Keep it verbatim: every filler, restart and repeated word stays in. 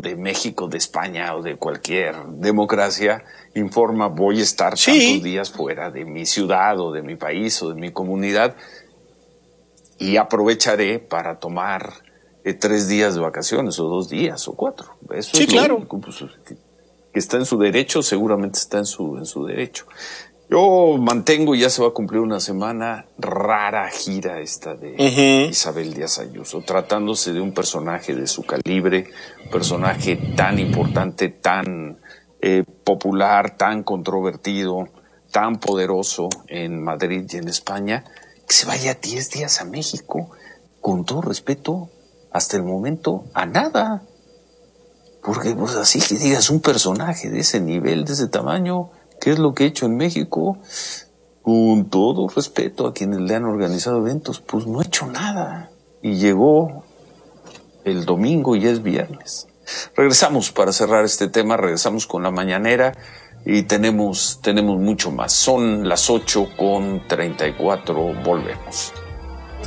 de México, de España o de cualquier democracia informa, voy a estar Sí. tantos días fuera de mi ciudad o de mi país o de mi comunidad y aprovecharé para tomar eh, tres días de vacaciones o dos días o cuatro. Eso Sí, es lo claro. único, pues, que, que está en su derecho, seguramente está en su, en su derecho. Yo mantengo, ya se va a cumplir una semana, rara gira esta de Uh-huh. Isabel Díaz Ayuso, tratándose de un personaje de su calibre, un personaje tan importante, tan eh, popular, tan controvertido, tan poderoso en Madrid y en España, que se vaya diez días a México, con todo respeto, hasta el momento, a nada. Porque pues así que digas un personaje de ese nivel, de ese tamaño, ¿qué es lo que he hecho en México? Con todo respeto a quienes le han organizado eventos, pues no he hecho nada. Y llegó el domingo y es viernes. Regresamos para cerrar este tema, regresamos con la mañanera y tenemos, tenemos mucho más. Son las ocho con treinta y cuatro, volvemos.